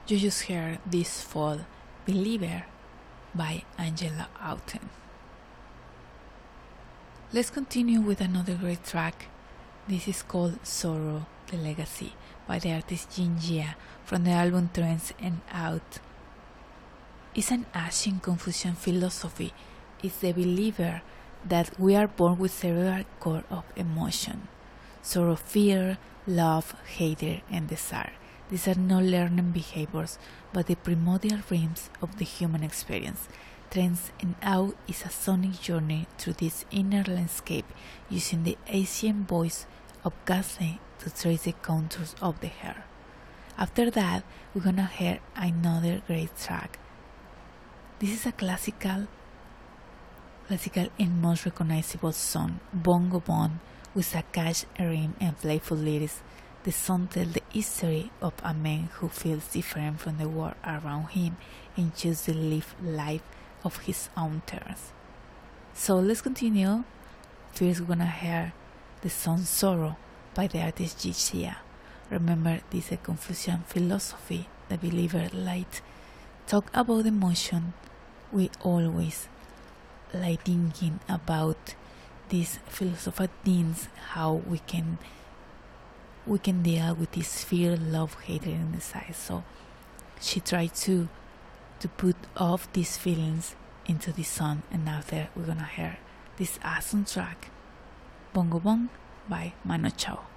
You just heard This Fall Believer by Angela Outen. Let's continue with another great track. This is called Sorrow, the Legacy by the artist Jinjia from the album Trends and Out. It's an ancient Confucian philosophy. It's the believer that we are born with several core of emotion. Sorrow, fear, love, hatred, and desire. These are not learned behaviors, but the primordial realms of the human experience. Trends and Out is a sonic journey through this inner landscape using the ancient voice of Gasly to trace the contours of the hair. After that, we're gonna hear another great track. This is a classical and most recognizable song, Bongo Bong, with a catchy rhyme and playful lyrics. The song tells the history of a man who feels different from the world around him and chooses to live life of his own terms. So let's continue. First, we're gonna hear the song Sorrow by the artist Jinjia. Remember, this is a Confucian philosophy. The believer light talk about emotion. We always like thinking about these philosopher things, how we can deal with this fear, love, hatred, and desire. So she tried to put off these feelings into the song, and after we're gonna hear this awesome track, Bongo Bong by Mano Chao.